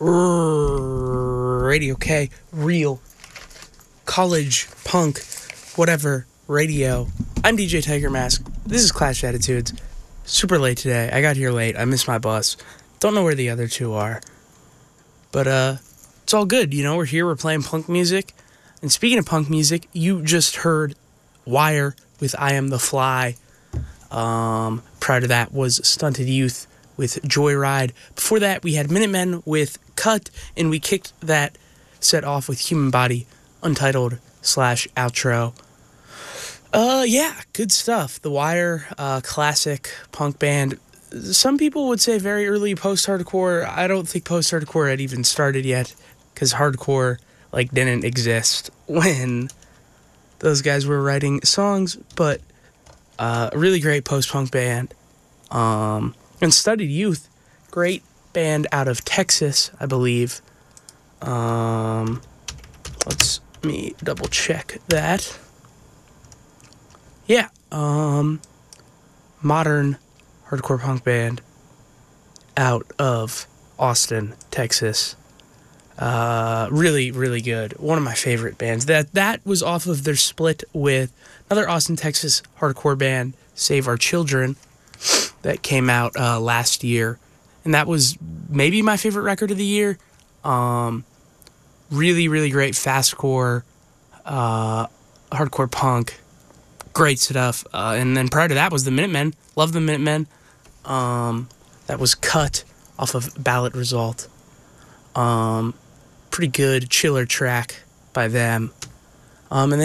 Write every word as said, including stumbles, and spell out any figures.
Radio K, real, college, punk, whatever, radio. I'm D J Tiger Mask. This is Clash Attitudes. Super late today. I got here late. I missed my bus. Don't know where the other two are. But, uh, it's all good. You know, we're here. We're playing punk music. And speaking of punk music, you just heard Wire with I Am the Fly. Um, prior to that was Stunted Youth with Joyride. Before that, we had Minutemen with Cut, and we kicked that set off with Human Body, Untitled slash outro. Uh, yeah, good stuff. The Wire, uh, classic punk band. Some people would say very early post-hardcore. I don't think post-hardcore had even started yet, because hardcore, like, didn't exist when those guys were writing songs, but uh, a really great post-punk band. Um, and Studied Youth, great band out of Texas, I believe. Um, let's me double check that. Yeah, um, modern hardcore punk band out of Austin, Texas. Uh, really, really good. One of my favorite bands. That that was off of their split with another Austin, Texas hardcore band, Save Our Children, that came out uh, last year. And that was maybe my favorite record of the year. Um, really, really great fastcore, uh, hardcore punk. Great stuff. Uh, and then prior to that was the Minutemen. Love the Minutemen. Um, that was Cut off of Ballot Result. Um, pretty good chiller track by them. Um, and then